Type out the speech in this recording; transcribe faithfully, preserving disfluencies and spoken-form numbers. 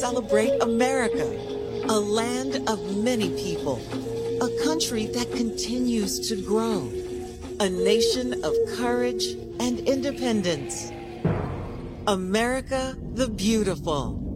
celebrate America, a land of many people, a country that continues to grow, a nation of courage and independence. America the Beautiful.